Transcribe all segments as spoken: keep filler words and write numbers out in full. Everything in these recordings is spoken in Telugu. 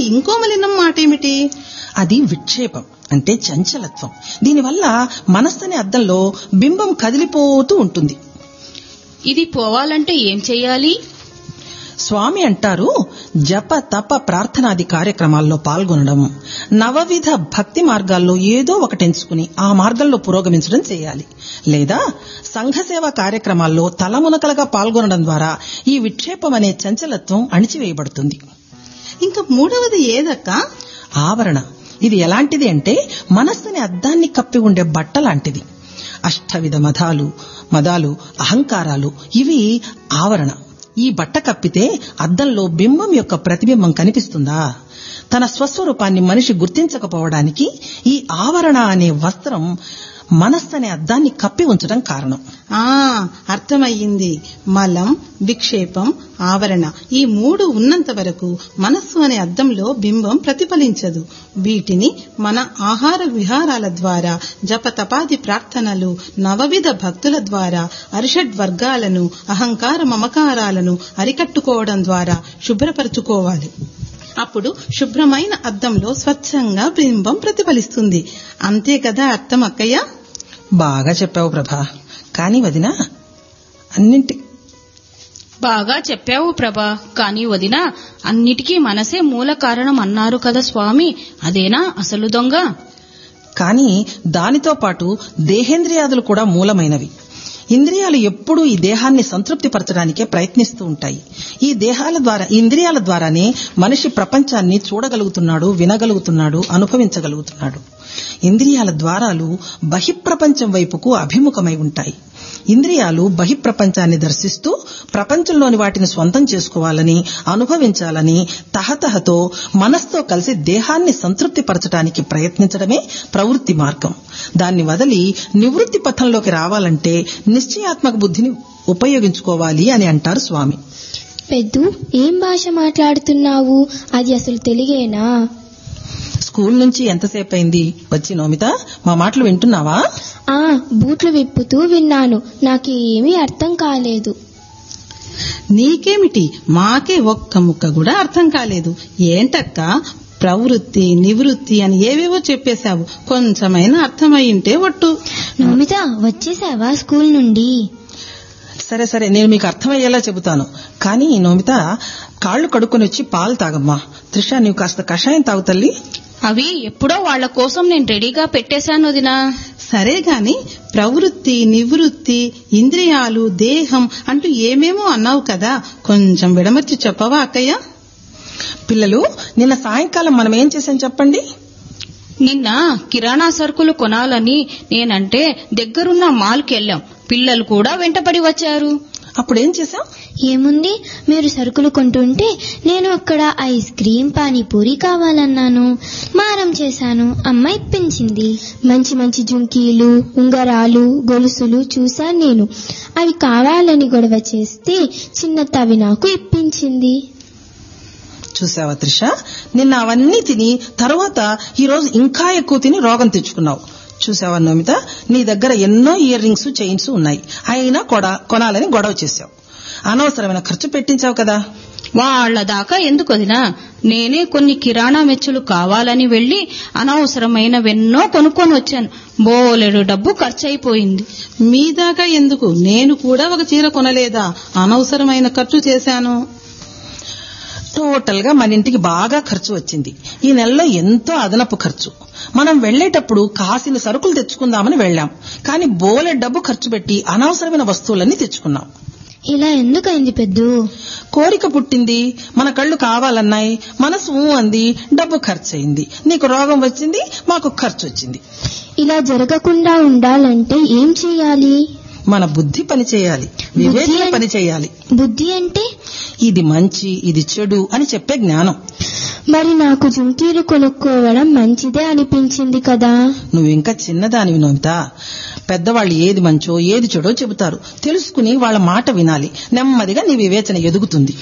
ఇంకో మలినం మాట ఏమిటి? అది విక్షేపం అంటే చంచలత్వం. దీనివల్ల మనస్సనే అద్దంలో బింబం కదిలిపోతూ ఉంటుంది. ఇది పోవాలంటే ఏం చెయ్యాలి? స్వామి అంటారు, జప తప ప్రార్థనాది కార్యక్రమాల్లో పాల్గొనడం, నవవిధ భక్తి మార్గాల్లో ఏదో ఒకటి ఎంచుకుని ఆ మార్గంలో పురోగమించడం చేయాలి. లేదా సంఘసేవ కార్యక్రమాల్లో తలమునకలుగా పాల్గొనడం ద్వారా ఈ విక్షేపం అనే చంచలత్వం అణిచివేయబడుతుంది. ఇంకా మూడవది ఏదక్క? ఆవరణ. ఇది ఎలాంటిది అంటే మనస్సుని అద్దాన్ని కప్పి ఉండే బట్ట లాంటిది. అష్టవిధ మదాలు మదాలు అహంకారాలు ఇవి ఆవరణ. ఈ బట్ట కప్పితే అద్దంలో బింబం యొక్క ప్రతిబింబం కనిపిస్తుందా? తన స్వస్వరూపాన్ని మనిషి గుర్తించకపోవడానికి ఈ ఆవరణ అనే వస్త్రం మనస్సనే అద్దాన్ని కప్పి ఉంచడం కారణం. ఆ అర్థమయ్యింది. మలం, విక్షేపం, ఆవరణ ఈ మూడు ఉన్నంత వరకు మనస్సు అనే అద్దంలో బింబం ప్రతిఫలించదు. వీటిని మన ఆహార విహారాల ద్వారా, జపతపాది ప్రార్థనలు, నవవిధ భక్తుల ద్వారా అరిషడ్ వర్గాలను, అహంకార మమకారాలను అరికట్టుకోవడం ద్వారా శుభ్రపరచుకోవాలి. అప్పుడు శుభ్రమైన అద్దంలో స్వచ్ఛంగా బింబం ప్రతిఫలిస్తుంది. అంతే కదా అర్థం అక్కయ్య? బాగా చెప్పావు ప్రభా. కానీ వదినా, అన్నింటి బాగా చెప్పావు ప్రభా. కానీ వదినా, అన్నిటికీ మనసే మూల కారణం అన్నారు కదా స్వామి, అదేనా అసలు దొంగ? కానీ దానితో పాటు దేహేంద్రియాదులు కూడా మూలమైనవి. ఇంద్రియాలు ఎప్పుడూ ఈ దేహాన్ని సంతృప్తిపరచడానికే ప్రయత్నిస్తూ ఉంటాయి. ఈ దేహాల ద్వారా ఇంద్రియాల ద్వారానే మనిషి ప్రపంచాన్ని చూడగలుగుతున్నాడు, వినగలుగుతున్నాడు, అనుభవించగలుగుతున్నాడు. ఇంద్రియాల ద్వారాలు బహిప్రపంచం వైపుకు అభిముఖమై ఉంటాయి. ఇంద్రియాలు బహిప్రపంచాన్ని దర్శిస్తూ ప్రపంచంలోని వాటిని స్వంతం చేసుకోవాలని, అనుభవించాలని తహతహతో మనస్తో కలిసి దేహాన్ని సంతృప్తిపరచడానికి ప్రయత్నించడమే ప్రవృత్తి మార్గం. దాన్ని వదిలి నివృత్తి పథంలోకి రావాలంటే నిశ్చయాత్మక బుద్ధిని ఉపయోగించుకోవాలి అని అంటారు స్వామి. పెద్దు, ఏం భాష మాట్లాడుతున్నావు? అది అసలు తెలుగేనా? స్కూల్ నుంచి ఎంతసేపు అయింది వచ్చి? నోమిత, మా మాటలు వింటున్నావా? ఆ బూట్లు విప్పుతూ విన్నాను. నాకేమీ అర్థం కాలేదు. నీకేమిటి? మాకే ఒక్క ముక్క కూడా అర్థం కాలేదు. ఏంటక్క, ప్రవృత్తి నివృత్తి అని ఏవేవో చెప్పేశావు. కొంచెమైనా అర్థమయ్యింటే ఒట్టు. నోమిత, వచ్చేసావా స్కూల్ నుండి? సరే సరే, నేను మీకు అర్థమయ్యేలా చెబుతాను. కానీ నోమిత, కాళ్లు కడుక్కొని వచ్చి పాలు తాగమ్మా. త్రిష, నీవు కాస్త కషాయం తాగు తల్లి. అవి ఎప్పుడో వాళ్ల కోసం నేను రెడీగా పెట్టేశాను వదినా. సరే గాని ప్రవృత్తి నివృత్తి ఇంద్రియాలు దేహం అంటూ ఏమేమో అన్నావు కదా, కొంచెం విడమర్చి చెప్పవా అక్కయ్య? పిల్లలు, నిన్న సాయంకాలం మనం ఏం చేశాం చెప్పండి? నిన్న కిరాణా సరుకులు కొనాలని నేనంటే దగ్గరున్న మాల్కి వెళ్ళాం. పిల్లలు కూడా వెంటపడి వచ్చారు. అప్పుడేం చేశాం? ఏముంది, మీరు సరుకులు కొంటుంటే నేను అక్కడ ఐస్ క్రీం, పానీపూరి కావాలన్నాను. మారం చేశాను. అమ్మ ఇప్పించింది. మంచి మంచి జుంకీలు, ఉంగరాలు, గొలుసులు చూశాను నేను. అవి కావాలని గొడవ చేస్తే చిన్నత్తవి నాకు ఇప్పించింది. చూసావా త్రిష, నిన్న అవన్నీ తిని తర్వాత ఈ రోజు ఇంకా ఎక్కువ తిని రోగం తెచ్చుకున్నావు. చూసావా నోమిత, నీ దగ్గర ఎన్నో ఇయర్ రింగ్స్, చైన్స్ ఉన్నాయి, అయినా కొనాలని గొడవ చేశావు. అనవసరమైన ఖర్చు పెట్టించావు కదా. వాళ్ల దాకా ఎందుకు వదినా? నేనే కొన్ని కిరాణా మెచ్చులు కావాలని వెళ్లి అనవసరమైనవెన్నో కొనుక్కొని వచ్చాను. బోలెడు డబ్బు ఖర్చు అయిపోయింది. మీ దాకా ఎందుకు? నేను కూడా ఒక చీర కొనలేదా? అనవసరమైన ఖర్చు చేశాను. టోటల్ గా మన ఇంటికి బాగా ఖర్చు వచ్చింది. ఈ నెలలో ఎంతో అదనపు ఖర్చు. మనం వెళ్లేటప్పుడు కాసిన సరుకులు తెచ్చుకుందామని వెళ్లాం, కానీ బోలె డబ్బు ఖర్చు పెట్టి అనవసరమైన వస్తువులన్నీ తెచ్చుకున్నాం. ఇలా ఎందుకైంది పెద్దు? కోరిక పుట్టింది, మన కళ్ళు కావాలన్నాయి, మనసు అంది, డబ్బు ఖర్చు అయింది. నీకు రోగం వచ్చింది, మాకు ఖర్చు వచ్చింది. ఇలా జరగకుండా ఉండాలంటే ఏం చేయాలి? మన బుద్ధి పని చేయాలి, వివేచన పని చేయాలి. బుద్ధి అంటే ఇది మంచి, ఇది చెడు అని చెప్పే జ్ఞానం. మరి నాకు జుంకీలు కొనుక్కోవడం మంచిదే అనిపించింది కదా. నువ్వు ఇంకా చిన్నదానివి నోమిత. పెద్దవాళ్ళు ఏది మంచో ఏది చెడో చెబుతారు. తెలుసుకుని వాళ్ళ మాట వినాలి. నెమ్మదిగా నీ వివేచన ఎదుగుతుంది.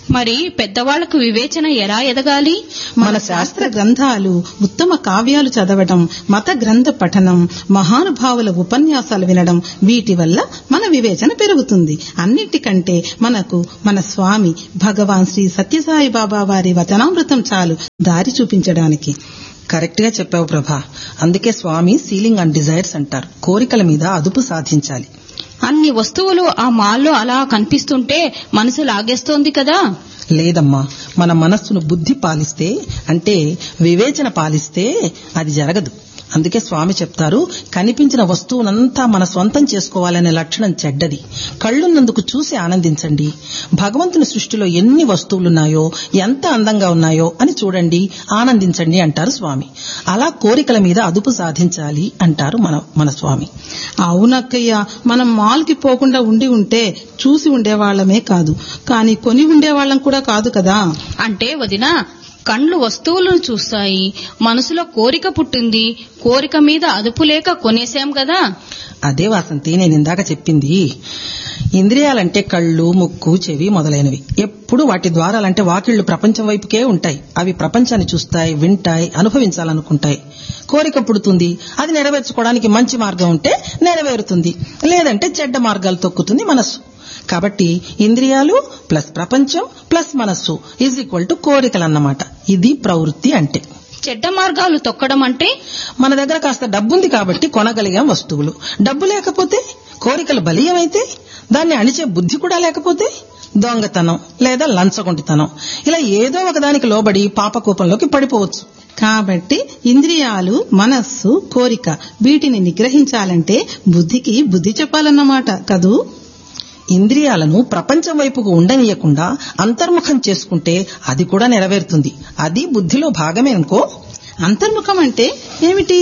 మరి పెద్దవాళ్లకు వివేచన ఎలా ఎదగాలి? మన శాస్త్ర గ్రంథాలు, ఉత్తమ కావ్యాలు చదవడం, మత గ్రంథ పఠనం, మహానుభావుల ఉపన్యాసాలు వినడం, వీటి వల్ల మన వివేచన పెరుగుతుంది. అన్నిటికంటే మనకు మన స్వామి భగవాన్ శ్రీ సత్యసాయి బాబా వారి వచనామృతం చాలు దారి చూపించడానికి. కరెక్ట్ గా చెప్పావు ప్రభా. అందుకే స్వామి సీలింగ్ అండ్ డిజైర్స్ అంటారు. కోరికల మీద అదుపు సాధించాలి. అన్ని వస్తువులు ఆ మాల్లో అలా కనిపిస్తుంటే మనసు లాగేస్తోంది కదా? లేదమ్మా, మన మనస్సును బుద్ధి పాలిస్తే, అంటే వివేచన పాలిస్తే అది జరగదు. అందుకే స్వామి చెప్తారు, కనిపించిన వస్తువునంతా మన సొంతం చేసుకోవాలనే లక్షణం చెడ్డది. కళ్ళున్నందుకు చూసి ఆనందించండి. భగవంతుని సృష్టిలో ఎన్ని వస్తువులున్నాయో, ఎంత అందంగా ఉన్నాయో అని చూడండి, ఆనందించండి అంటారు స్వామి. అలా కోరికల మీద అదుపు సాధించాలి అంటారు మన మన స్వామి. అవునక్కయ్య, మనం మాల్కి పోకుండా ఉండి ఉంటే చూసి ఉండేవాళ్లమే కాదు, కానీ కొని ఉండేవాళ్లం కూడా కాదు కదా. అంటే వదినా, కళ్ళు వస్తువులను చూస్తాయి, మనసులో కోరిక పుట్టింది, కోరిక మీద అదుపు లేక కొనేసాం కదా. అదే వాసంతి నేను ఇందాక చెప్పింది. ఇంద్రియాలంటే కళ్ళు, ముక్కు, చెవి మొదలైనవి. ఎప్పుడు వాటి ద్వారాలంటే వాకిళ్లు ప్రపంచం వైపుకే ఉంటాయి. అవి ప్రపంచాన్ని చూస్తాయి, వింటాయి, అనుభవించాలనుకుంటాయి. కోరిక పుడుతుంది, అది నెరవేర్చుకోవడానికి మంచి మార్గం ఉంటే నెరవేరుతుంది, లేదంటే చెడ్డ మార్గాలు తొక్కుతుంది మనస్సు. కాబట్టి ఇంద్రియాలు ప్లస్ ప్రపంచం ప్లస్ మనస్సు ఈజ్ ఈక్వల్ టు కోరికలన్నమాట. ఇది ప్రవృత్తి అంటే. చెడ్డ మార్గాలు తొక్కడం అంటే మన దగ్గర కాస్త డబ్బుంది కాబట్టి కొనగలిగాం వస్తువులు. డబ్బు లేకపోతే, కోరికలు బలీయమైతే, దాన్ని అణిచే బుద్ధి కూడా లేకపోతే దొంగతనం లేదా లంచగొండితనం, ఇలా ఏదో ఒకదానికి లోబడి పాపకూపంలోకి పడిపోవచ్చు. కాబట్టి ఇంద్రియాలు, మనస్సు, కోరిక వీటిని నిగ్రహించాలంటే బుద్ధికి బుద్ధి చెప్పాలన్నమాట కదూ. ఇంద్రియాలను ప్రపంచం వైపుకు ఉండనీయకుండా అంతర్ముఖం చేసుకుంటే అది కూడా నెరవేరుతుంది. అది బుద్ధిలో భాగమే అనుకో. అంతర్ముఖం అంటే ఏమిటి?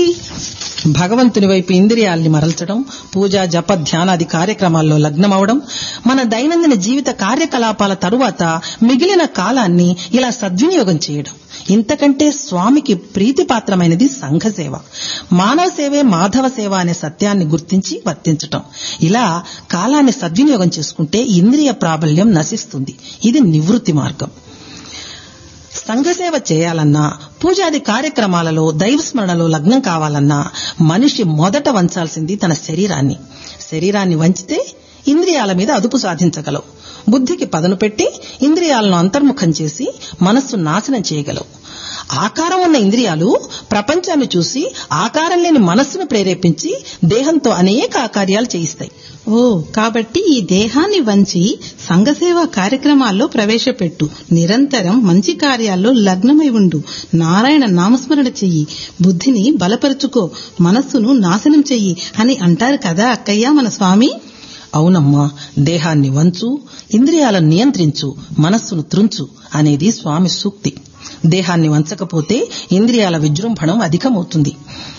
భగవంతుని వైపు ఇంద్రియాల్ని మరల్చడం, పూజ, జప, ధ్యానాది కార్యక్రమాల్లో లగ్నమవడం, మన దైనందిన జీవిత కార్యకలాపాల తరువాత మిగిలిన కాలాన్ని ఇలా సద్వినియోగం చేయడం. ఇంతకంటే స్వామికి ప్రీతిపాత్రమైనది సంఘ సేవ. మానవ సేవే మాధవ సేవ అనే సత్యాన్ని గుర్తించి వర్తించటం. ఇలా కాలాన్ని సద్వినియోగం చేసుకుంటే ఇంద్రియ ప్రాబల్యం నశిస్తుంది. ఇది నివృత్తి మార్గం. సంఘసేవ చేయాలన్నా, పూజాది కార్యక్రమాలలో దైవస్మరణలో లగ్నం కావాలన్నా మనిషి మొదట వంచాల్సింది తన శరీరాన్ని. శరీరాన్ని వంచితే ఇంద్రియాల మీద అదుపు సాధించగలవు. బుద్ధికి పదను పెట్టి ఇంద్రియాలను అంతర్ముఖం చేసి మనస్సు నాశనం చేయగలవు. ఆకారం ఉన్న ఇంద్రియాలు ప్రపంచాన్ని చూసి ఆకారం లేని మనస్సును ప్రేరేపించి దేహంతో అనేక కార్యాలు చేయిస్తాయి. ఓ, కాబట్టి ఈ దేహాన్ని వంచి సంఘసేవా కార్యక్రమాల్లో ప్రవేశపెట్టు. నిరంతరం మంచి కార్యాల్లో లగ్నమై ఉండు. నారాయణ నామస్మరణ చెయ్యి. బుద్ధిని బలపరుచుకో, మనస్సును నాశనం చెయ్యి అని అంటారు కదా అక్కయ్య మన స్వామి. అవునమ్మా, దేహాన్ని వంచు, ఇంద్రియాలను నియంత్రించు, మనస్సును త్రుంచు అనేది స్వామి సూక్తి. దేహాన్ని వంచకపోతే ఇంద్రియాల విజృంభణం అధికమవుతుంది.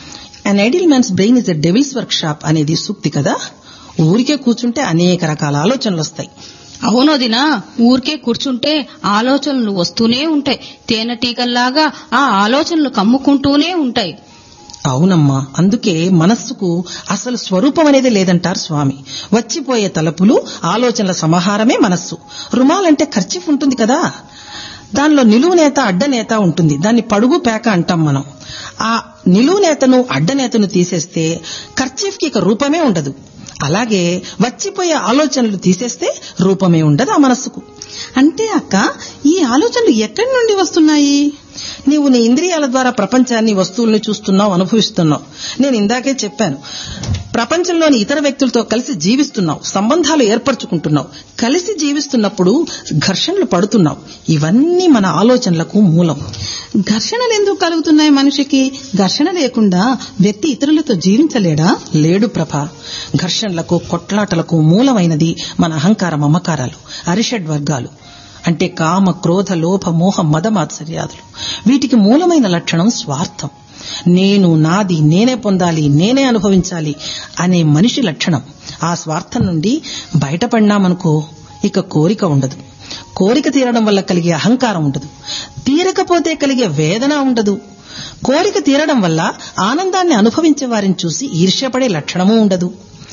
అన్ idol man's brain is a devils work shop అనేది సూక్తి కదా. ఊరికే కూర్చుంటే అనేక రకాల ఆలోచనలు వస్తాయి. అవునోదినా, ఊరికే కూర్చుంటే ఆలోచనలు వస్తూనే ఉంటాయి. తేనెటీగల్లాగా ఆ ఆలోచనలు కమ్ముకుంటూనే ఉంటాయి. అవునమ్మా, అందుకే మనస్సుకు అసలు స్వరూపం అనేది లేదంటారు స్వామి. వచ్చిపోయే తలపులు, ఆలోచనల సమాహారమే మనస్సు. రుమాలంటే ఖర్చీఫ్ ఉంటుంది కదా, దానిలో నిలువు నేత, అడ్డనేత ఉంటుంది. దాన్ని పడుగు పేక అంటాం మనం. ఆ నిలువు నేతను, అడ్డనేతను తీసేస్తే ఖర్చీఫ్ కి ఇక రూపమే ఉండదు. అలాగే వచ్చిపోయే ఆలోచనలు తీసేస్తే రూపమే ఉండదు ఆ మనస్సుకు. అంటే అక్క, ఈ ఆలోచనలు ఎక్కడి నుండి వస్తున్నాయి? నీవు నీ ఇంద్రియాల ద్వారా ప్రపంచాన్ని, వస్తువుల్ని చూస్తున్నావు, అనుభవిస్తున్నావు. నేను ఇందాకే చెప్పాను, ప్రపంచంలోని ఇతర వ్యక్తులతో కలిసి జీవిస్తున్నావు, సంబంధాలు ఏర్పరచుకుంటున్నావు. కలిసి జీవిస్తున్నప్పుడు ఘర్షణలు పడుతున్నావు. ఇవన్నీ మన ఆలోచనలకు మూలం. ఘర్షణలు ఎందుకు కలుగుతున్నాయి మనిషికి? ఘర్షణ లేకుండా వ్యక్తి ఇతరులతో జీవించలేడా? లేడు ప్రభా. ఘర్షణలకు, కొట్లాటలకు మూలమైనది మన అహంకార మమకారాలు, అరిషడ్ వర్గాలు. అంటే కామ, క్రోధ, లోభ, మోహ, మద, మాత్సర్యాదులు. వీటికి మూలమైన లక్షణం స్వార్థం. నేను, నాది, నేనే పొందాలి, నేనే అనుభవించాలి అనే మనిషి లక్షణం. ఆ స్వార్థం నుండి బయటపడినామనుకో ఇక కోరిక ఉండదు. కోరిక తీరడం వల్ల కలిగే అహంకారం ఉండదు. తీరకపోతే కలిగే వేదన ఉండదు. కోరిక తీరడం వల్ల ఆనందాన్ని అనుభవించే వారిని చూసి ఈర్ష్యపడే లక్షణమూ ఉండదు.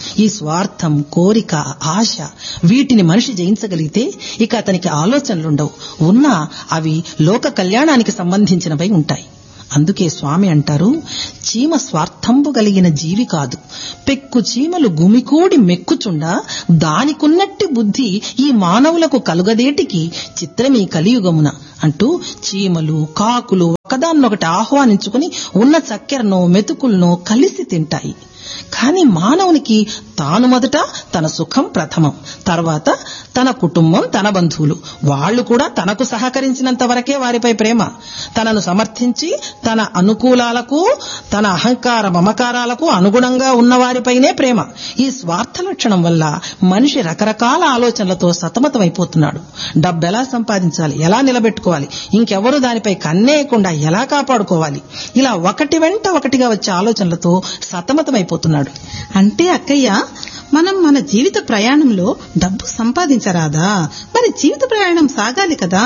ఈ స్వార్థం, కోరిక, ఆశ వీటిని మనిషి జయించగలిగితే ఇక అతనికి ఆలోచనలుండవు. ఉన్నా అవి లోక కళ్యాణానికి సంబంధించినవై ఉంటాయి. అందుకే స్వామి అంటారు, చీమ స్వార్థంబు కలిగిన జీవి కాదు, పెక్కు చీమలు గుమికూడి మెక్కుచుండా దానికున్నట్టి బుద్ధి ఈ మానవులకు కలుగదేటికి చిత్రమీ కలియుగమున అంటూ చీమలు, కాకులు ఒకదాన్నొకటి ఆహ్వానించుకుని ఉన్న చక్కెరనో మెతుకులనో కలిసి తింటాయి. కానీ మానవునికి తాను మొదట తన సుఖం ప్రథమం, తర్వాత తన కుటుంబం, తన బంధువులు. వాళ్లు కూడా తనకు సహకరించినంత వరకే వారిపై ప్రేమ. తనను సమర్థించి తన అనుకూలాలకు, తన అహంకార మమకారాలకు అనుగుణంగా ఉన్న వారిపైనే ప్రేమ. ఈ స్వార్థ లక్షణం వల్ల మనిషి రకరకాల ఆలోచనలతో సతమతమైపోతున్నాడు. డబ్బు ఎలా సంపాదించాలి, ఎలా నిలబెట్టుకోవాలి, ఇంకెవరూ దానిపై కన్నేయకుండా ఎలా కాపాడుకోవాలి, ఇలా ఒకటి వెంట ఒకటిగా వచ్చే ఆలోచనలతో సతమతమైపోతున్నాడు. అంటే అక్కయ్య, మనం మన జీవిత ప్రయాణంలో డబ్బు సంపాదించరాదా? మరి జీవిత ప్రయాణం సాగాలి కదా.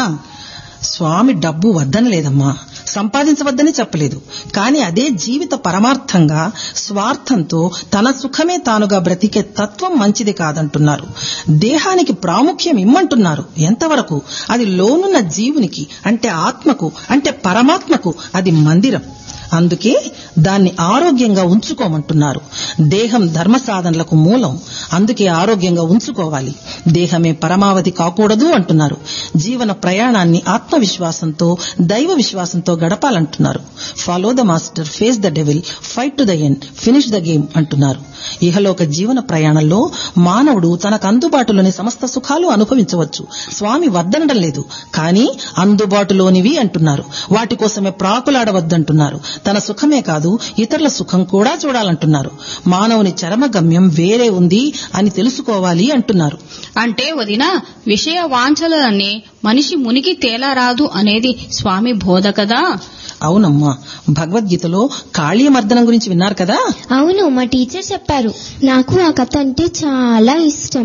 స్వామి డబ్బు వద్దనలేదమ్మా, సంపాదించవద్దని చెప్పలేదు. కానీ అదే జీవిత పరమార్థంగా స్వార్థంతో తన సుఖమే తానుగా బ్రతికే తత్వం మంచిది కాదంటున్నారు. దేహానికి ప్రాముఖ్యం ఇమ్మంటున్నారు. ఎంతవరకు? అది లోనున్న జీవునికి, అంటే ఆత్మకు, అంటే పరమాత్మకు అది మందిరం. అందుకే దాన్ని ఆరోగ్యంగా ఉంచుకోమంటున్నారు. దేహం ధర్మ సాధనలకు మూలం, అందుకే ఆరోగ్యంగా ఉంచుకోవాలి. దేహమే పరమావధి కాకూడదు అంటున్నారు. జీవన ప్రయాణాన్ని ఆత్మవిశ్వాసంతో, దైవ విశ్వాసంతో గడపాలంటున్నారు. Follow the master, face the devil, fight to the end, finish the game అంటున్నారు. ఇహలోక జీవన ప్రయాణంలో మానవుడు తనకు అందుబాటులోని సమస్త సుఖాలు అనుభవించవచ్చు. స్వామి వద్దనడం లేదు, కానీ అందుబాటులోనివి అంటున్నారు. వాటి కోసమే ప్రాకులాడవద్దంటున్నారు. తన సుఖమే కాదు, ఇతరుల సుఖం కూడా చూడాలంటున్నారు. మానవుని చరమ గమ్యం వేరే ఉంది అని తెలుసుకోవాలి అంటున్నారు. అంటే వదిన, విషయ వాంఛలనే మనిషి మునిగి తేలారాదు అనేది స్వామి బోధ కదా. అవునమ్మా, భగవద్గీతలో కాళీ మర్దనం గురించి విన్నారు కదా. అవును, మా టీచర్ చెప్పారు. నాకు ఆ కథ అంటే చాలా ఇష్టం.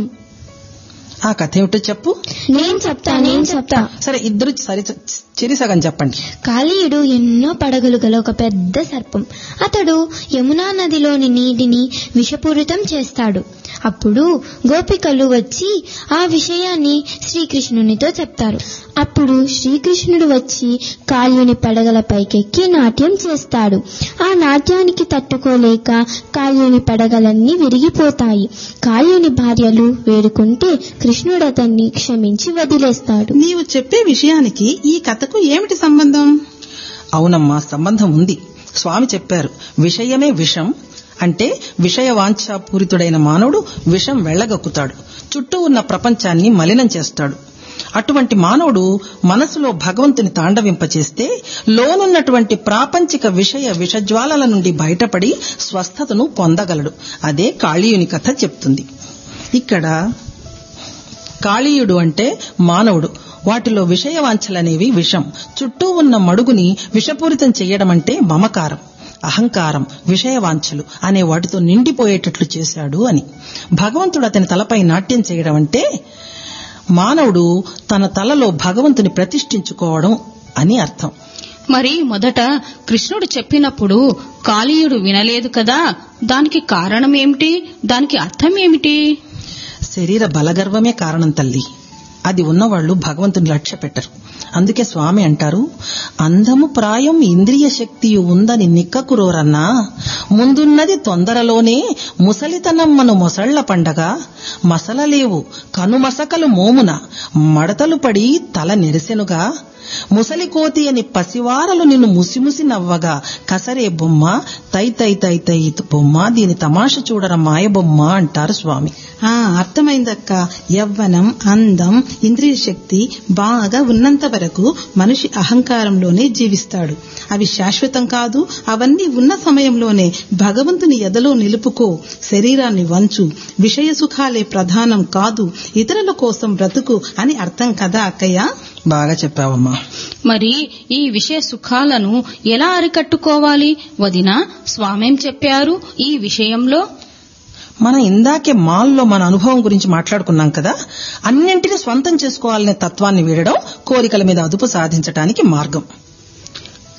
ఆ కథ ఏమిటో చెప్పు. నేను చెప్తా నేను చెప్తా సరే, ఇద్దరు సరి చిరిసగం చెప్పండి. కాళీయుడు ఎన్నో పడగలు గల ఒక పెద్ద సర్పం. అతడు యమునా నదిలోని నీటిని విషపూరితం చేస్తాడు. అప్పుడు గోపికలు వచ్చి ఆ విషయాన్ని శ్రీకృష్ణునితో చెప్తారు. అప్పుడు శ్రీకృష్ణుడు వచ్చి కాళీయుని పడగల పైకెక్కి నాట్యం చేస్తాడు. ఆ నాట్యానికి తట్టుకోలేక కాళీయుని పడగలన్నీ విరిగిపోతాయి. కాళీయుని భార్యలు వేడుకుంటే కృష్ణుడు అతన్ని క్షమించి వదిలేస్తాడు. నీవు చెప్పే విషయానికి ఈ కథకు ఏమిటి సంబంధం? అవునమ్మా, సంబంధం ఉంది. స్వామి చెప్పారు, విషయమే విషం అంటే విషయవాంఛాపూరితుడైన మానవుడు విషం వెళ్లగక్కుతాడు, చుట్టూ ఉన్న ప్రపంచాన్ని మలినం చేస్తాడు. అటువంటి మానవుడు మనసులో భగవంతుని తాండవింపచేస్తే లోనున్నటువంటి ప్రాపంచిక విషయ విషజ్వాలల నుండి బయటపడి స్వస్థతను పొందగలడు. అదే కాళీయుని కథ చెప్తుంది. ఇక్కడ కాళీయుడు అంటే మానవుడు, వాటిలో విషయవాంఛలనేవి విషం. చుట్టూ ఉన్న మడుగుని విషపూరితం చెయ్యడం అంటే మమకారం, అహంకారం, విషయవాంఛలు అనే వాటితో నిండిపోయేటట్లు చేశాడు అని. భగవంతుడు అతని తలపై నాట్యం చేయడం అంటే మానవుడు తన తలలో భగవంతుని ప్రతిష్ఠించుకోవడం అని అర్థం. మరి మొదట కృష్ణుడు చెప్పినప్పుడు కాళీయుడు వినలేదు కదా, దానికి కారణం ఏమిటి? దానికి అర్థం ఏమిటి? శరీర బలగర్వమే కారణం తల్లి. అది ఉన్నవాళ్లు భగవంతుని లక్ష్య పెట్టరు. అందుకే స్వామి అంటారు, అందము ప్రాయం ఇంద్రియ శక్తియు ఉందని నిక్కకురోరన్నా, ముందున్నది తొందరలోనే ముసలితనమ్మను మొసళ్ల పండగ, మసలలేవు కనుమసకలు మోమున మడతలు పడి తల నెరిసెనుగా, ముసలి కోతి అని పసివారలు నిన్ను ముసిముసి నవ్వగా, కసరే బొమ్మ తై తై తై తై బొమ్మ, దీని తమాష చూడర మాయ బొమ్మ అంటారు స్వామి. ఆ అర్థమైందక్క. యవ్వనం, అందం, ఇంద్రియ శక్తి బాగా ఉన్నంత వరకు మనిషి అహంకారంలోనే జీవిస్తాడు. అవి శాశ్వతం కాదు. అవన్నీ ఉన్న సమయంలోనే భగవంతుని ఎదలో నిలుపుకో, శరీరాన్ని వంచు, విషయ సుఖాలే ప్రధానం కాదు, ఇతరుల కోసం బ్రతుకు అని అర్థం కదా అక్కయ్య. బాగా చెప్పావమ్మా. మరి ఈ విషయ సుఖాలను ఎలా అరికట్టుకోవాలి వదినా? స్వామేం చెప్పారు ఈ విషయంలో? మనం ఇందాకే మాల్లో మన అనుభవం గురించి మాట్లాడుకున్నాం కదా. అన్నింటినీ స్వంతం చేసుకోవాలనే తత్వాన్ని వీడడం కోరికల మీద అదుపు సాధించడానికి మార్గం.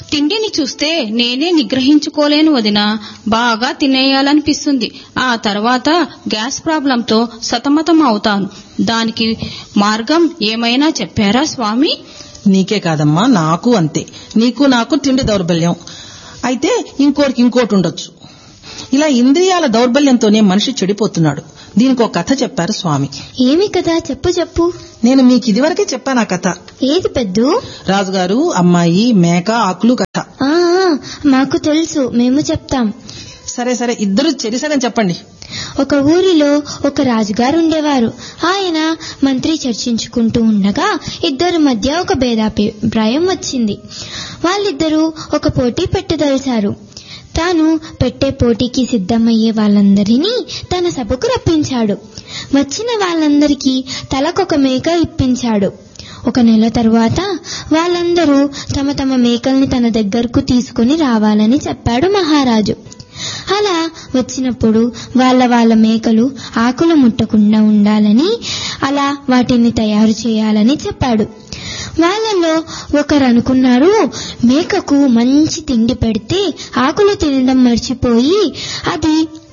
తిండిని చూస్తే నేనే నిగ్రహించుకోలేను వదినా. బాగా తినేయాలనిపిస్తుంది. ఆ తర్వాత గ్యాస్ ప్రాబ్లంతో సతమతం అవుతాను. దానికి మార్గం ఏమైనా చెప్పారా స్వామి? నీకే కాదమ్మా, నాకు అంతే. నీకు నాకు తిండి దౌర్బల్యం అయితే ఇంకోరికి ఇంకోటి ఉండొచ్చు. ఇలా ఇంద్రియాల దౌర్బల్యంతోనే మనిషి చెడిపోతున్నాడు. దీనికి ఒక కథ చెప్పారు స్వామి. ఏమి కదా? చెప్పు చెప్పు. నేను మీకు ఇదివరకే చెప్పాను ఆ కథ. ఏది పెద్దు? రాజుగారు, అమ్మాయి, మేక, ఆకులు కథ. ఆ మాకు తెలుసు, మేము చెప్తాం. సరే సరే, ఇద్దరు చెరిసగం చెప్పండి. ఒక ఊరిలో ఒక రాజుగారు ఉండేవారు. ఆయన మంత్రి చర్చించుకుంటూ ఉండగా ఇద్దరి మధ్య ఒక భేదాభిప్రాయం వచ్చింది. వాళ్ళిద్దరూ ఒక పోటీ పెట్టదలిచారు. తాను పెట్టే పోటీకి సిద్ధమయ్యే వాళ్ళందరినీ తన సభకు రప్పించాడు. వచ్చిన వాళ్ళందరికీ తలకొక మేక ఇప్పించాడు. ఒక నెల తరువాత వాళ్ళందరూ తమ తమ మేకల్ని తన దగ్గరకు తీసుకుని రావాలని చెప్పాడు మహారాజు. అలా వచ్చినప్పుడు వాళ్ళ వాళ్ళ మేకలు ఆకులు ముట్టకుండా ఉండాలని, అలా వాటిని తయారు చేయాలని చెప్పాడు. వాళ్ళలో ఒకరు అనుకున్నారు, మేకకు మంచి తిండి పెడితే ఆకులు తినడం మర్చిపోయి అది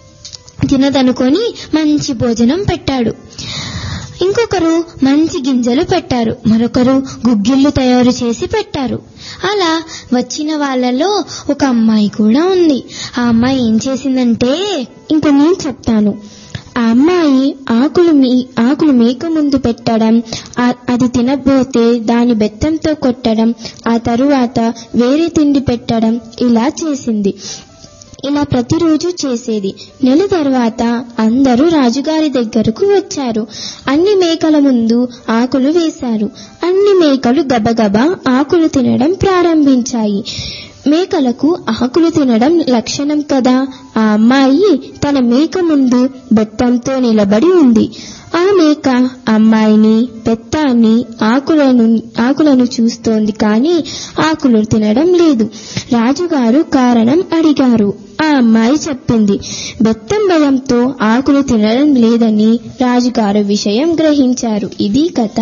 తినదనుకొని మంచి భోజనం పెట్టాడు. ఇంకొకరు మంచి గింజలు పెట్టారు. మరొకరు గుగ్గిళ్ళు తయారు చేసి పెట్టారు. అలా వచ్చిన వాళ్ళలో ఒక అమ్మాయి కూడా ఉంది. ఆ అమ్మాయి ఏం చేసిందంటే, ఇంక నేను చెప్తాను. ఆ అమ్మాయి ఆకులు మీ ఆకులు మేక ముందు పెట్టడం, అది తినబోతే దాని బెత్తంతో కొట్టడం, ఆ తరువాత వేరే తిండి పెట్టడం, ఇలా చేసింది. ఇలా ప్రతిరోజు చేసేది. నెల తర్వాత అందరూ రాజుగారి దగ్గరకు వచ్చారు. అన్ని మేకల ముందు ఆకులు వేశారు. అన్ని మేకలు గబగబా ఆకులు తినడం ప్రారంభించాయి. మేకలకు ఆకులు తినడం లక్షణం కదా. ఆ అమ్మాయి తన మేక ముందు బెత్తంతో నిలబడి ఉంది. ఆ మేక అమ్మాయిని, బెత్తాన్ని, ఆకులను ఆకులను చూస్తోంది, కానీ ఆకులు తినడం లేదు. రాజుగారు కారణం అడిగారు. ఆ అమ్మాయి చెప్పింది, బెత్తం భయంతో ఆకులు తినడం లేదని. రాజుగారు విషయం గ్రహించారు. ఇది కథ.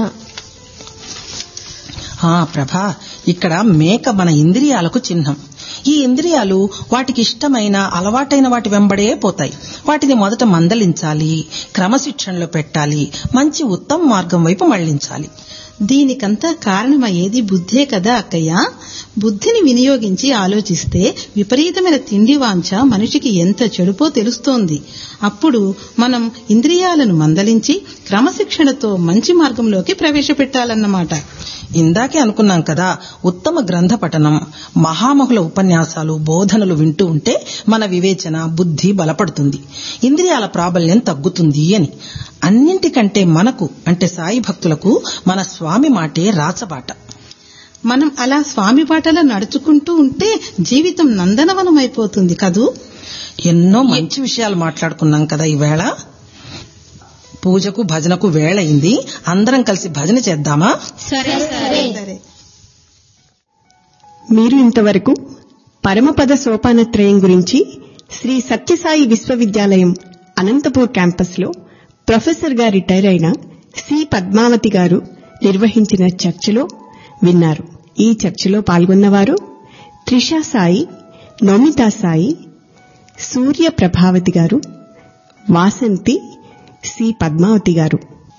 ఆ ప్రభా, ఇక్కడ మేక మన ఇంద్రియాలకు చిహ్నం. ఈ ఇంద్రియాలు వాటికి ఇష్టమైన అలవాటైన వాటి వెంబడే పోతాయి. వాటిని మొదట మందలించాలి, క్రమశిక్షణలో పెట్టాలి, మంచి ఉత్తమ మార్గం వైపు మళ్లించాలి. దీనికంతా కారణమయ్యేది బుద్ధే కదా అక్కయ్య. బుద్ధిని వినియోగించి ఆలోచిస్తే విపరీతమైన తిండి వాంఛ మనిషికి ఎంత చెడుపో తెలుస్తోంది. అప్పుడు మనం ఇంద్రియాలను మందలించి క్రమశిక్షణతో మంచి మార్గంలోకి ప్రవేశపెట్టాలన్నమాట. ఇందాకే అనుకున్నాం కదా, ఉత్తమ గ్రంథ పఠనం, మహామహుల ఉపన్యాసాలు, బోధనలు వింటూ ఉంటే మన వివేచన, బుద్ధి బలపడుతుంది, ఇంద్రియాల ప్రాబల్యం తగ్గుతుంది అని. అన్నింటికంటే మనకు అంటే సాయి భక్తులకు మన స్వామి మాటే రాచబాట. మనం అలా స్వామి బాటలో నడుచుకుంటూ ఉంటే జీవితం నందనవనం అయిపోతుంది కదూ. ఎన్నో మంచి విషయాలు మాట్లాడుకున్నాం కదా ఈవేళ. పూజకు భజనకు వేళయింది. అందరం కలిసి భజన చేద్దామా? సరే సరే. మీరు ఇంతవరకు పరమపద సోపానత్రయం గురించి శ్రీ సత్యసాయి విశ్వవిద్యాలయం అనంతపూర్ క్యాంపస్ లో ప్రొఫెసర్ గా రిటైర్ అయిన సి పద్మావతి గారు నిర్వహించిన చర్చలో విన్నారు. ఈ చర్చలో పాల్గొన్నవారు త్రిషా సాయి, నోమితా సాయి, సూర్య ప్రభావతి గారు, వాసంతి, సి పద్మావతి గారు.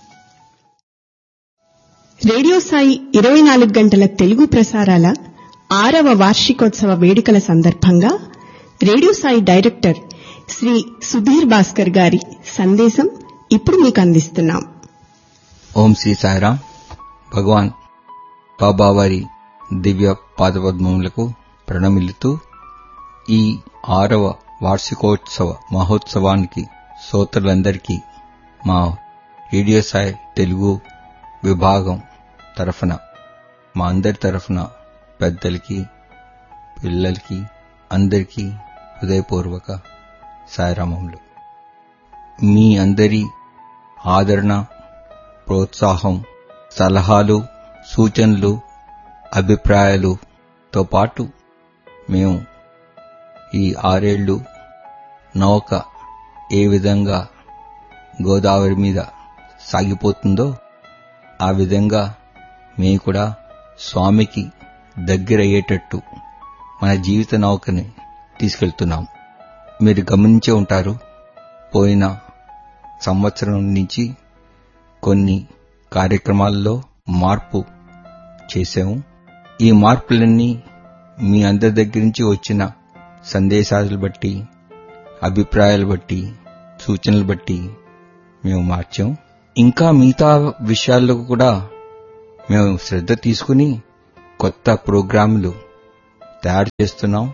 రేడియో సాయి ఇరవై నాలుగు గంటల తెలుగు ప్రసారాల ఆరవ వార్షికోత్సవ వేడుకల సందర్భంగా రేడియో సాయి డైరెక్టర్ శ్రీ సుధీర్ భాస్కర్ గారి సందేశం ఇప్పుడు మీకు అందిస్తున్నాం. ఓం శ్రీ సాయిరాం. భగవాన్ బాబావారి దివ్య పాదపద్మములకు ప్రణమిల్లుతూ ఈ ఆరవ వార్షికోత్సవ మహోత్సవానికి శ్రోతలందరికీ మా రేడియో సాయి తెలుగు విభాగం తరఫున, మా అందరి తరఫున పెద్దలకి, పిల్లలకి, అందరికీ హృదయపూర్వక సాయిరామములు. మీ అందరి ఆదరణ, ప్రోత్సాహం, సలహాలు, సూచనలు, అభిప్రాయాలుతో పాటు మేము ఈ ఆరేళ్లు నౌక ఏ విధంగా గోదావరి మీద సాగిపోతుందో ఆ విధంగా మేము కూడా స్వామికి దగ్గరయ్యేటట్టు మన జీవిత నౌకని తీసుకెళ్తున్నాం. మీరు గమనించే ఉంటారు, పోయిన సంవత్సరం నుంచి కొన్ని కార్యక్రమాల్లో మార్పు చేశాము. ఈ మార్పులన్నీ మీ అందరి దగ్గర నుంచి వచ్చిన సందేశాలు బట్టి, అభిప్రాయాలు బట్టి, సూచనలు బట్టి మేము మార్చాం. ఇంకా మిగతా విషయాల్లో కూడా మేము శ్రద్ధ తీసుకుని కొత్త ప్రోగ్రాంలు తయారు చేస్తున్నాం.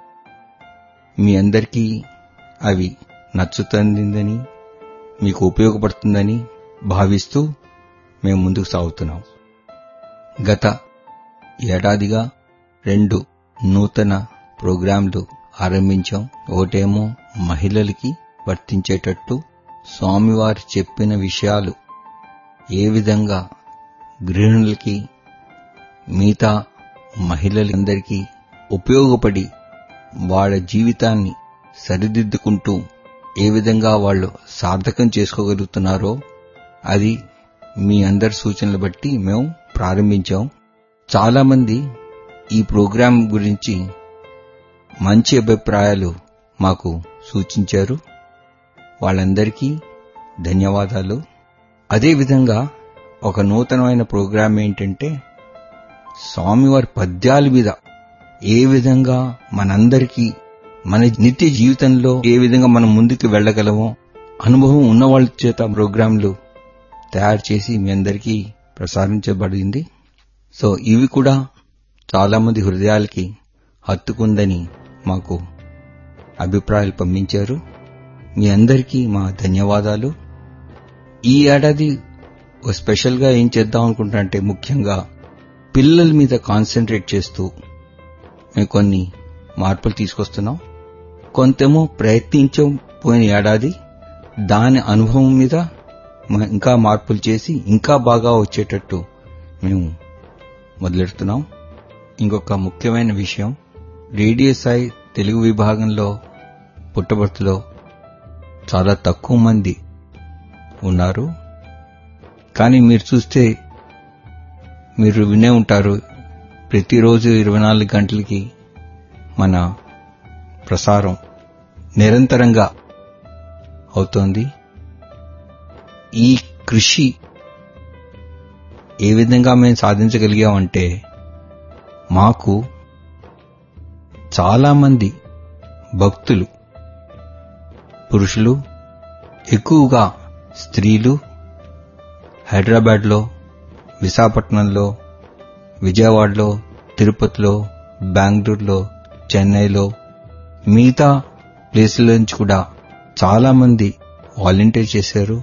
మీ అందరికీ అవి నచ్చుతుందని, మీకు ఉపయోగపడుతుందని భావిస్తూ మేము ముందుకు సాగుతున్నాం. గత ఏడాదిగా రెండు నూతన ప్రోగ్రాంలు ఆరంభించాం. ఒకటేమో మహిళలకి వర్తించేటట్టు స్వామివారు చెప్పిన విషయాలు ఏ విధంగా గృహిణులకి, మిగతా మహిళలందరికీ ఉపయోగపడి వాళ్ళ జీవితాన్ని సరిదిద్దుకుంటూ ఏ విధంగా వాళ్ళు సార్థకం చేసుకోగలుగుతున్నారో అది మీ అందరి సూచనలు బట్టి మేము ప్రారంభించాం. చాలా మంది ఈ ప్రోగ్రాం గురించి మంచి అభిప్రాయాలు మాకు సూచించారు. వాళ్ళందరికీ ధన్యవాదాలు. అదేవిధంగా ఒక నూతనమైన ప్రోగ్రాం ఏంటంటే, స్వామివారి పద్యాల మీద ఏ విధంగా మనందరికీ మన నిత్య జీవితంలో ఏ విధంగా మనం ముందుకు వెళ్లగలమో అనుభవం ఉన్నవాళ్ల చేత ప్రోగ్రాంలు తయారు చేసి మీ అందరికీ ప్రసారించబడింది. సో ఇవి కూడా చాలా మంది హృదయాలకి హత్తుకుందని మాకు అభిప్రాయాలు పంపించారు. మీ అందరికీ మా ధన్యవాదాలు. ఈ ఏడాది స్పెషల్ గా ఏం చేద్దాం అనుకుంటున్నారంటే, ముఖ్యంగా పిల్లల మీద కాన్సన్ట్రేట్ చేస్తూ మేము కొన్ని మార్పులు తీసుకొస్తున్నాం. కొంతేమో ప్రయత్నించాం పోయిన ఏడాది, దాని అనుభవం మీద ఇంకా మార్పులు చేసి ఇంకా బాగా వచ్చేటట్టు మేము మొదలెడుతున్నాం. ఇంకొక ముఖ్యమైన విషయం, రేడియో సాయి తెలుగు విభాగంలో పుట్టపర్తిలో చాలా తక్కువ మంది ఉన్నారు. కానీ మీరు చూస్తే మీరు వినే ఉంటారు, ప్రతిరోజు ఇరవై నాలుగు గంటలకి మన ప్రసారం నిరంతరంగా అవుతోంది. ఈ కృషి ఏ విధంగా మేము సాధించగలిగామంటే, మాకు చాలా మంది భక్తులు, పురుషులు, ఎక్కువగా స్త్రీలు హైదరాబాద్లో, విశాఖపట్నంలో, విజయవాడలో, తిరుపతిలో, బెంగళూరులో, చెన్నైలో, మిగతా ప్లేసుల నుంచి కూడా చాలా మంది వాలంటీర్ చేశారు.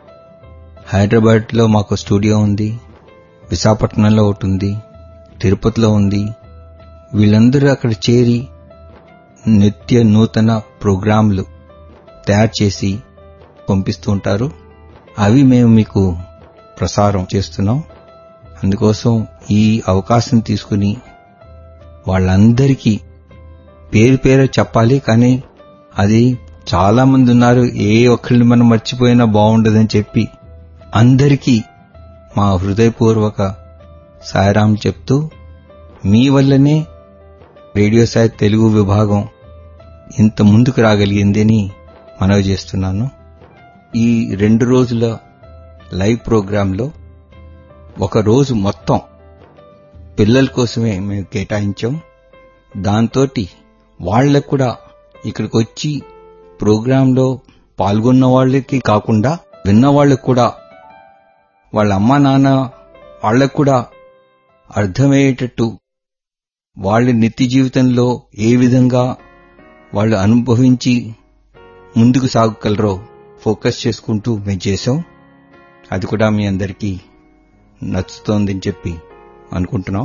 హైదరాబాద్లో మాకు స్టూడియో ఉంది, విశాఖపట్నంలో ఒకటి ఉంది, తిరుపతిలో ఉంది. వీళ్ళందరూ అక్కడ చేరి నిత్య నూతన ప్రోగ్రాంలు తయారు చేసి పంపిస్తూ ఉంటారు. అవి మేము మీకు ప్రసారం చేస్తున్నాం. అందుకోసం ఈ అవకాశం తీసుకుని వాళ్ళందరికీ పేరు పేరు చెప్పాలి, కానీ అది చాలా మంది ఉన్నారు, ఏ ఒక్కరిని మనం మర్చిపోయినా బాగుండదని చెప్పి అందరికీ మా హృదయపూర్వక సాయిరాం చెప్తూ, మీ వల్లనే రేడియో సాయి తెలుగు విభాగం ఇంత ముందుకు రాగలిగిందని మనవి చేస్తున్నాను. ఈ రెండు రోజుల లైవ్ ప్రోగ్రాంలో ఒక రోజు మొత్తం పిల్లల కోసమే మేము కేటాయించాం. దాంతోటి వాళ్లకు కూడా ఇక్కడికి వచ్చి ప్రోగ్రాంలో పాల్గొన్న వాళ్ళకి కాకుండా విన్న వాళ్ళకు కూడా, వాళ్ళ అమ్మా నాన్న వాళ్లకు కూడా అర్థమయ్యేటట్టు వాళ్ళ నిత్య జీవితంలో ఏ విధంగా వాళ్ళు అనుభవించి ముందుకు సాగగలరో ఫోకస్ చేసుకుంటూ మేము చేశాం. అది కూడా మీ అందరికీ నచ్చుతోందని చెప్పి అనుకుంటున్నాం.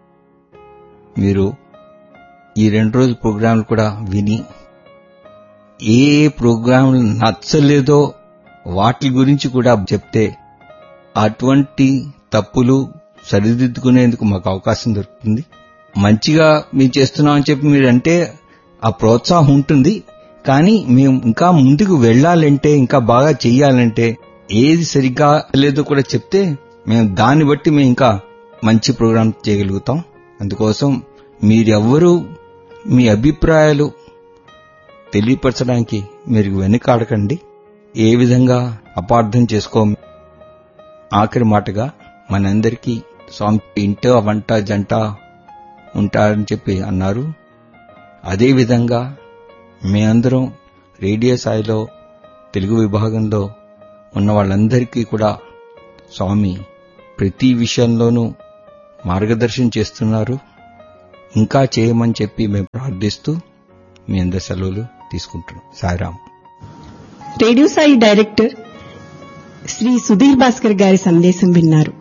మీరు ఈ రెండు రోజుల ప్రోగ్రాంలు కూడా విని ఏ ప్రోగ్రాంలు నచ్చలేదో వాటి గురించి కూడా చెప్తే అటువంటి తప్పులు సరిదిద్దుకునేందుకు మాకు అవకాశం దొరుకుతుంది. మంచిగా మేము చేస్తున్నామని చెప్పి మీరంటే ఆ ప్రోత్సాహం ఉంటుంది, కానీ మేము ఇంకా ముందుకు వెళ్లాలంటే, ఇంకా బాగా చెయ్యాలంటే, ఏది సరిగ్గా లేదో కూడా చెప్తే మేము దాన్ని బట్టి మేము ఇంకా మంచి ప్రోగ్రాం చేయగలుగుతాం. అందుకోసం మీరెవ్వరూ మీ అభిప్రాయాలు తెలియపరచడానికి మీరు వెనుకాడకండి. ఏ విధంగా అపార్థం చేసుకో. ఆఖరి మాటగా మనందరికీ స్వామి ఇంట వంట జంట ఉంటారని చెప్పి అన్నారు. అదేవిధంగా మీ అందరం రేడియో స్థాయిలో తెలుగు విభాగంలో ఉన్న వాళ్ళందరికీ కూడా స్వామి ప్రతి విషయంలోనూ మార్గదర్శనం చేస్తున్నారు. ఇంకా చేయమని చెప్పి మేము ప్రార్థిస్తూ మీ అందరి సెలవులు తీసుకుంటున్నాం. సాయిరాం. రేడియో సాయి డైరెక్టర్ శ్రీ సుధీర్ భాస్కర్ గారి సందేశం విన్నారు.